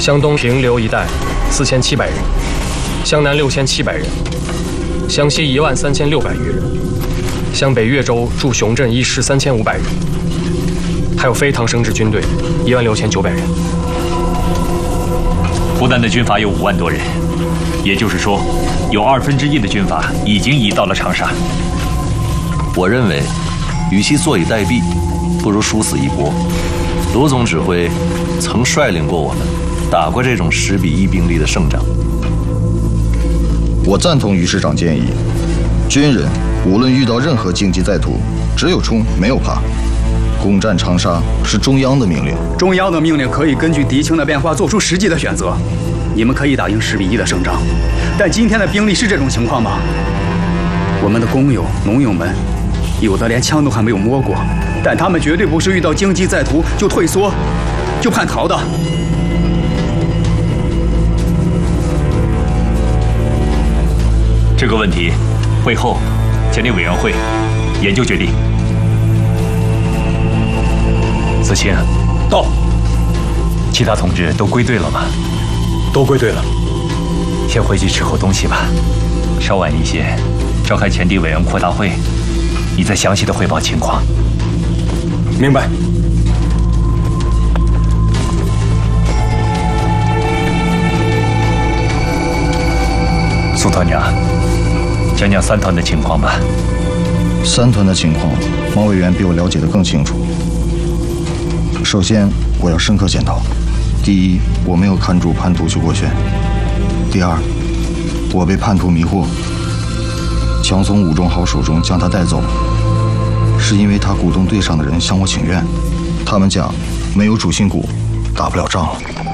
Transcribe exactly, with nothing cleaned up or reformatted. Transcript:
湘东平流一带四千七百人，湘南六千七百人，湘西一万三千六百余人，湘北越州驻雄镇一师三千五百人，还有非唐生制军队一万六千九百人。 湖南的军阀有五万多人，也就是说，有二分之一的军阀已经移到了长沙。 我认为，与其坐以待毙，不如殊死一搏。罗总指挥曾率领过我们打过这种十比一兵力的胜仗。 我赞同于师长建议，军人无论遇到任何荆棘在途，只有冲没有怕。攻占长沙是中央的命令， 中央的命令可以根据敌情的变化做出实际的选择。你们可以打赢十比一的胜仗，但今天的兵力是这种情况吗？我们的工友、农友们，有的连枪都还没有摸过，但他们绝对不是遇到荆棘在途就退缩、就叛逃的。 这个问题，会后建立委员会研究决定。子清， 到。 其他同志都归队了吗？ 都归队了。 先回去吃口东西吧。稍晚一些，召开前敌委员扩大会，你再详细的汇报情况。 明白。 苏团长，讲讲三团的情况吧。 三团的情况，毛委员比我了解得更清楚。首先，我要深刻检讨：第一，我没有看住叛徒邱国轩；第二，我被叛徒迷惑，强从武忠豪手中将他带走，是因为他鼓动队上的人向我请愿，他们讲没有主心骨，打不了仗了。